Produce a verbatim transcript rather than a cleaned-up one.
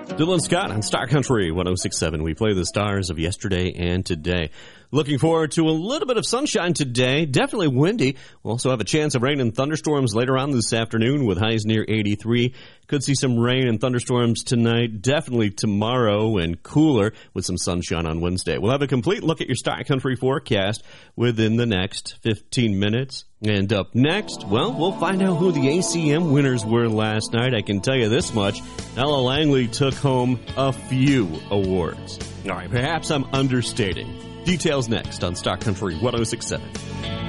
Dylan Scott on Star Country one oh six point seven. We play the stars of yesterday and today. Looking forward to a little bit of sunshine today. Definitely windy. We'll also have a chance of rain and thunderstorms later on this afternoon with highs near eighty-three. Could see some rain and thunderstorms tonight. Definitely tomorrow and cooler with some sunshine on Wednesday. We'll have a complete look at your Star Country forecast within the next fifteen minutes. And up next, well, we'll find out who the A C M winners were last night. I can tell you this much. Ella Langley took home a few awards. All right, perhaps I'm understating. Details next on Star Country one oh six point seven.